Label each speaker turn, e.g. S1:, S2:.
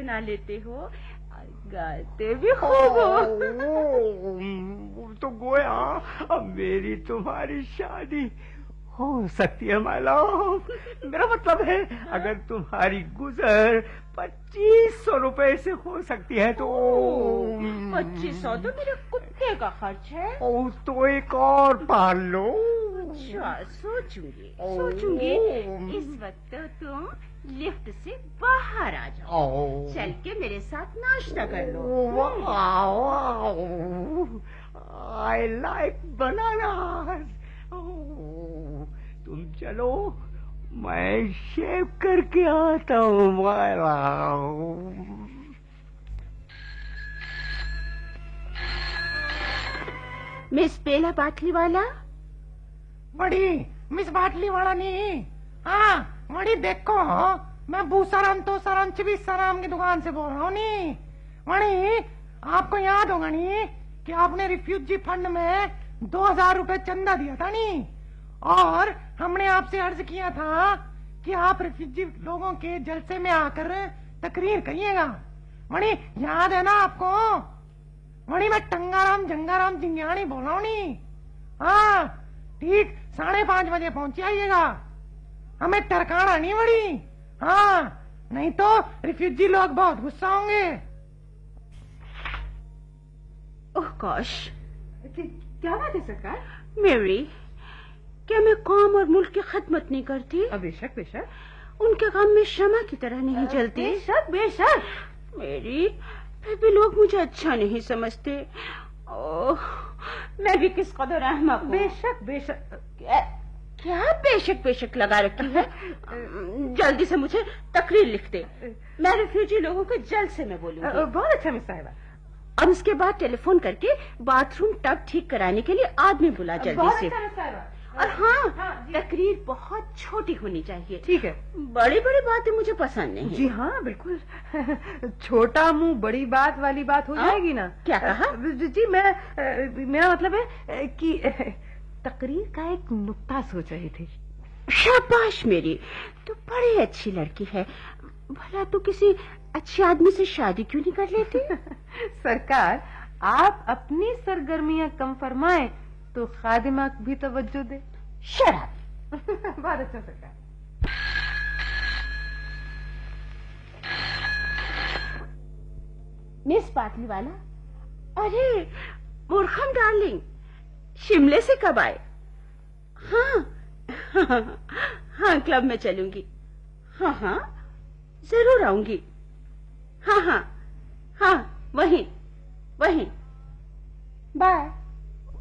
S1: गुनगुना लेते हो, गाते भी खूब हो।
S2: तो गोया अब मेरी तुम्हारी शादी हो सकती है माय लव। मेरा मतलब है अगर तुम्हारी गुजर 2500 रुपए से हो सकती है तो।
S1: 2500 तो मेरे कुत्ते का खर्च है।
S2: तो एक और पाल लो।
S1: अच्छा, सोचूंगी। इस वक्त तो तुम लिफ्ट से बाहर आ जाओ, चल के मेरे साथ नाश्ता कर लो।
S2: I like bananas. तुम चलो, मैं शेव करके आता हूँ।
S1: मिस बेला बाटली वाला।
S3: बड़ी मिस बाटली वाला नहीं। हाँ बड़ी देखो, मैं भूसाराम तो सराम चिबी सराम की दुकान से बोल रहा हूँ नी। मणि आपको याद होगा नी कि आपने रिफ्यूजी फंड में 2000 रुपए चंदा दिया था नी, और हमने आपसे अर्ज किया था कि आप रिफ्यूजी लोगों के जलसे में आकर तकरीर करिएगा। मणि याद है ना आपको? मणि मैं टंगाराम जंगाराम जिंगानी बोल रहा हूँ नी। हाँ ठीक 5:30 बजे पहुंच आइएगा, हमें टरकाना नहीं बड़ी। हाँ नहीं तो रिफ्यूजी लोग बहुत गुस्सा होंगे।
S1: ओह गॉश,
S4: क्या बात है सरकार?
S1: मेरी, क्या मैं कौम और मुल्क की खिदमत नहीं करती?
S4: बेशक बेशक।
S1: उनके काम में शमा की तरह नहीं जलती?
S4: बेशक बेशक।
S1: मेरी, फिर भी लोग मुझे अच्छा नहीं समझते। ओह, मैं भी किस कदर अहमक हूँ।
S4: बेशक बेशक।
S1: क्या बेशक बेशक लगा रखी है? जल्दी से मुझे तकरीर लिख दे, मैं रिफ्यूजी लोगों के जलसे में बोलूंगी।
S4: बहुत अच्छा मिस साहिबा।
S1: और उसके बाद टेलीफोन करके बाथरूम टब ठीक कराने के लिए आदमी बुला जल्दी से। और हाँ, तकरीर बहुत छोटी होनी चाहिए।
S4: ठीक है।
S1: बड़ी बड़ी बातें मुझे पसंद नहीं।
S4: जी हाँ बिल्कुल। छोटा मुंह बड़ी बात वाली बात हो जाएगी ना।
S1: क्या कहा?
S4: जी मेरा मतलब है कि तकरीर का एक नुक्ता सोच रही थी।
S1: शाबाश मेरी, तू बड़ी अच्छी लड़की है। भला तू किसी अच्छे आदमी से शादी क्यों नहीं कर लेती?
S4: सरकार, आप अपनी सरगर्मियां कम फरमाएं तो खादिमा भी तवज्जो दे।
S1: शराब।
S4: बहुत अच्छा सरकार।
S1: मिस बाटली वाला, अरे मूर्खम डार्लिंग, शिमले से कब आए? हाँ क्लब में चलूंगी। हाँ जरूर आऊंगी। हाँ वहीं बाय।